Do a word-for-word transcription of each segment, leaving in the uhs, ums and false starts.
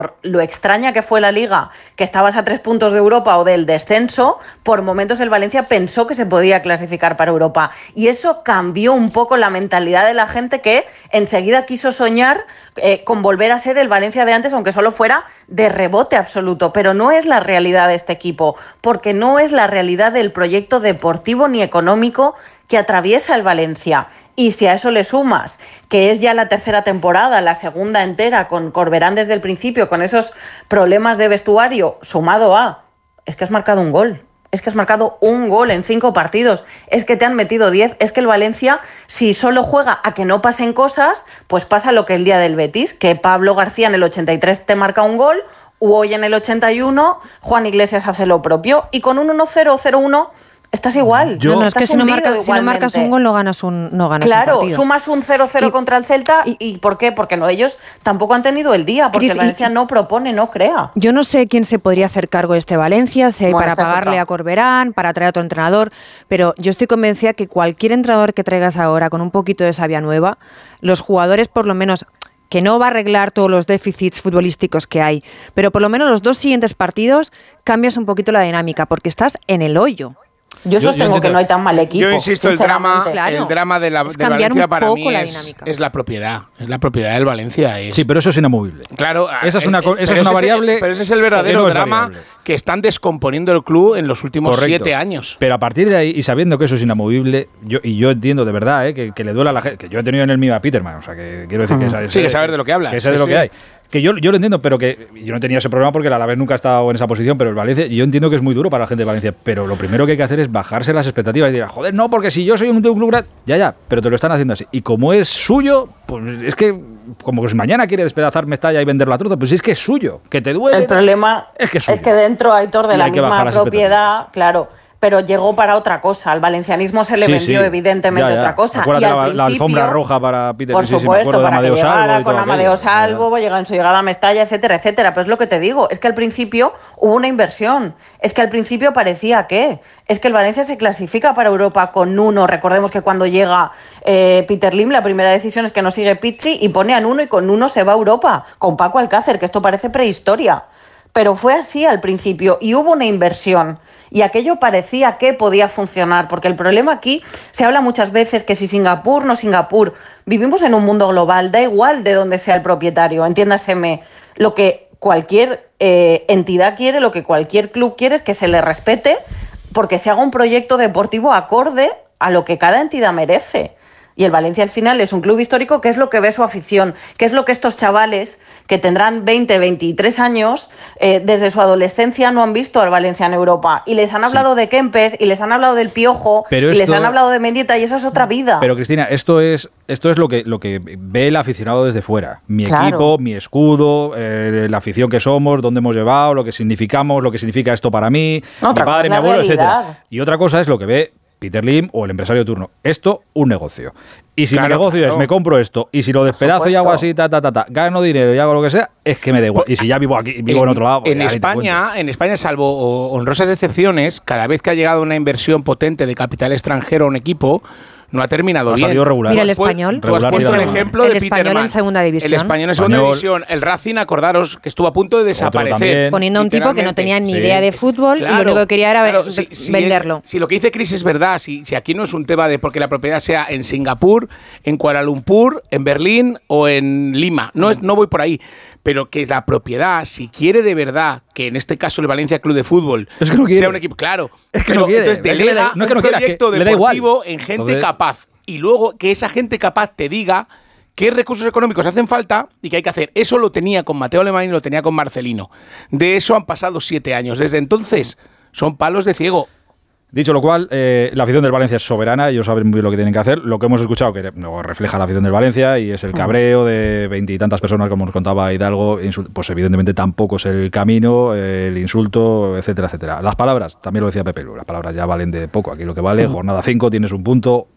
lo extraña que fue la Liga, que estabas a tres puntos de Europa o del descenso, por momentos el Valencia pensó que se podía clasificar para Europa. Y eso cambió un poco la mentalidad de la gente, que enseguida quiso soñar eh, con volver a ser el Valencia de antes, aunque solo fuera de rebote absoluto. Pero no es la realidad de este equipo, porque no es la realidad del proyecto deportivo ni económico que atraviesa el Valencia. Y si a eso le sumas que es ya la tercera temporada, la segunda entera, con Corberán desde el principio, con esos problemas de vestuario, sumado a, es que has marcado un gol, es que has marcado un gol en cinco partidos, es que te han metido diez, es que el Valencia, si solo juega a que no pasen cosas, pues pasa lo que el día del Betis, que Pablo García en el ochenta y tres te marca un gol, u hoy en el ochenta y uno Juan Iglesias hace lo propio, y con un uno cero, cero uno estás igual. Yo, no, no, es que si no, marca, si no marcas un gol no ganas un, no ganas claro, un partido. Claro, sumas un cero cero contra el Celta. Y, ¿Y por qué? Porque no, ellos tampoco han tenido el día, porque Cris, el Valencia y, no propone, no crea. Yo no sé quién se podría hacer cargo de este Valencia, sé, bueno, para pagarle a Corberán, para traer a otro entrenador, pero yo estoy convencida que cualquier entrenador que traigas ahora con un poquito de savia nueva, los jugadores por lo menos, que no va a arreglar todos los déficits futbolísticos que hay, pero por lo menos los dos siguientes partidos cambias un poquito la dinámica, porque estás en el hoyo. Yo sostengo yo que no hay tan mal equipo. Yo insisto, el drama, claro, el drama de la, de Valencia para mí es, es la propiedad. Es la propiedad del Valencia. Es, sí, pero eso es inamovible. Claro. Esa es una, esa es una variable. Es, pero ese es el verdadero no drama variable. que están descomponiendo el club en los últimos Correcto. siete años. Pero a partir de ahí, y sabiendo que eso es inamovible, yo, y yo entiendo de verdad eh, que, que le duela a la gente, que yo he tenido en el mío a Peterman, o sea, que quiero decir que... Uh-huh. Sí, que saber de lo que habla. Que sé de lo que hay. Que yo, yo lo entiendo, pero que yo no tenía ese problema porque el Alavés nunca ha estado en esa posición, pero el Valencia, yo entiendo que es muy duro para la gente de Valencia, pero lo primero que hay que hacer es bajarse las expectativas y decir, joder, no, porque si yo soy un club grande, ya, ya, pero te lo están haciendo así. Y como es suyo, pues es que, como que mañana quiere despedazar Mestalla y venderla a trozo, pues es que es suyo, que te duele. El problema es que, es, es que dentro, Aitor, de la misma propiedad, claro, pero llegó para otra cosa. Al valencianismo se le sí, sí. vendió evidentemente ya, ya. otra cosa. Acuérdate y al la, principio, la alfombra roja para Peter. Por sí, supuesto, sí, para que llegara con Amadeo Salvo, llega en su llegada a Mestalla, etcétera, etcétera. Pero es lo que te digo, es que al principio hubo una inversión. Es que al principio parecía que es que el Valencia se clasifica para Europa con Nuno. Recordemos que cuando llega eh, Peter Lim, la primera decisión es que no sigue Pizzi y pone a Nuno, y con Nuno se va a Europa, con Paco Alcácer, que esto parece prehistoria. Pero fue así al principio y hubo una inversión. Y aquello parecía que podía funcionar, porque el problema aquí, se habla muchas veces que si Singapur, no Singapur, vivimos en un mundo global, da igual de dónde sea el propietario, entiéndaseme, lo que cualquier eh, entidad quiere, lo que cualquier club quiere es que se le respete, porque se haga un proyecto deportivo acorde a lo que cada entidad merece. Y el Valencia al final es un club histórico, que es lo que ve su afición, que es lo que estos chavales que tendrán veinte, veintitrés años, eh, desde su adolescencia no han visto al Valencia en Europa. Y les han hablado sí. de Kempes, y les han hablado del Piojo, pero y esto, les han hablado de Mendieta, y eso es otra vida. Pero Cristina, esto es esto es lo que, lo que ve el aficionado desde fuera. Mi claro. equipo, mi escudo, eh, la afición que somos, dónde hemos llevado, lo que significamos, lo que significa esto para mí, otra mi padre, mi abuelo, etcétera. Y otra cosa es lo que ve Peter Lim o el empresario de turno. Esto, un negocio. Y si claro, mi negocio claro. es, me compro esto, y si lo despedazo y hago así, ta, ta, ta, ta, gano dinero y hago lo que sea, es que me da igual. Y si ya vivo aquí, vivo en, en otro lado... En España, en España, salvo honrosas excepciones, cada vez que ha llegado una inversión potente de capital extranjero a un equipo, no ha terminado ha bien. Regular. Mira el español. Tú has puesto el ejemplo el de español Peterman. en segunda división. El español en segunda español. división. El Racing, acordaros, que estuvo a punto de desaparecer. Poniendo a un tipo que no tenía ni sí. idea de fútbol claro, y lo único que quería era claro, si, si venderlo. El, si lo que dice Cris es verdad, si, si aquí no es un tema de porque la propiedad sea en Singapur, en Kuala Lumpur, en Berlín o en Lima. No, es, no voy por ahí. Pero que la propiedad, si quiere de verdad, que en este caso el Valencia Club de Fútbol es que no sea un equipo, claro, es que no quiere. Entonces delega no es que no un quiera, proyecto que deportivo en gente Entonces, capaz. Y luego que esa gente capaz te diga qué recursos económicos hacen falta y qué hay que hacer. Eso lo tenía con Mateo Alemán y lo tenía con Marcelino. De eso han pasado siete años. Desde entonces son palos de ciego. Dicho lo cual, eh, la afición del Valencia es soberana, ellos saben muy bien lo que tienen que hacer. Lo que hemos escuchado, que no refleja la afición del Valencia, y es el cabreo de veintitantas personas, como nos contaba Hidalgo, pues evidentemente tampoco es el camino, el insulto, etcétera, etcétera. Las palabras, también lo decía Pepe Lu, las palabras ya valen de poco. Aquí lo que vale, jornada cinco, tienes un punto,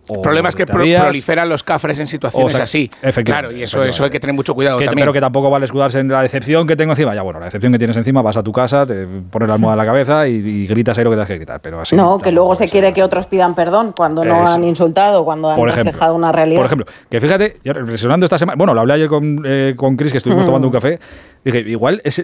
El problema es que pro proliferan los cafres en situaciones o sea, así. Claro, y eso, eso hay que tener mucho cuidado que, también. Pero que tampoco vale escudarse en la decepción que tengo encima. Ya bueno, la decepción que tienes encima, vas a tu casa, te pones la almohada en la cabeza y, y gritas ahí lo que tengas que gritar. Pero así, no, que luego se quiere que otros pidan perdón cuando no es, han insultado, cuando han ejemplo, reflejado una realidad. Por ejemplo, que fíjate, yo reflexionando esta semana, bueno, lo hablé ayer con, eh, con Chris, que estuvimos mm. tomando un café, dije, igual es